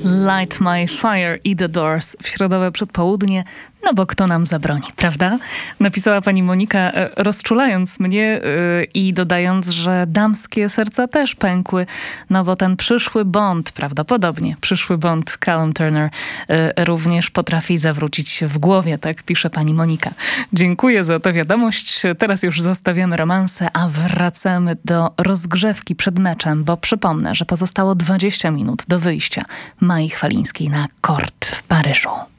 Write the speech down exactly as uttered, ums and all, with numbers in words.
Light My Fire i The Doors w środowe przedpołudnie, no bo kto nam zabroni, prawda? Napisała pani Monika, rozczulając mnie i dodając, że damskie serca też pękły, no bo ten przyszły Bond, prawdopodobnie przyszły Bond Callum Turner również potrafi zawrócić się w głowie, tak pisze pani Monika. Dziękuję za tę wiadomość. Teraz już zostawiamy romanse, a wracamy do rozgrzewki przed meczem, bo przypomnę, że pozostało dwadzieścia minut do wyjścia Mai Chwalińskiej na kort w Paryżu.